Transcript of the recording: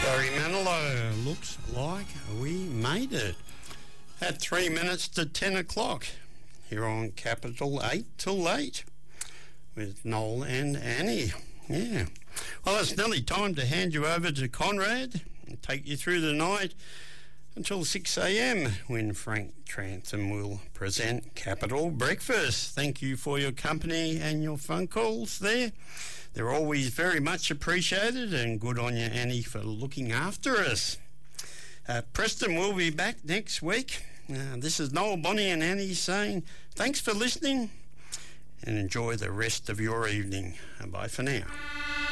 Barry Manilow, looks like we made it. At 3 minutes to 10 o'clock, here on Capital 8 till 8, with Noel and Annie. Yeah. Well, it's nearly time to hand you over to Conrad and take you through the night until 6 a.m, when Frank Trantham will present Capital Breakfast. Thank you for your company and your phone calls there. They're always very much appreciated, and good on you, Annie, for looking after us. Preston will be back next week. This is Noel, Bonnie and Annie saying thanks for listening and enjoy the rest of your evening. Bye for now.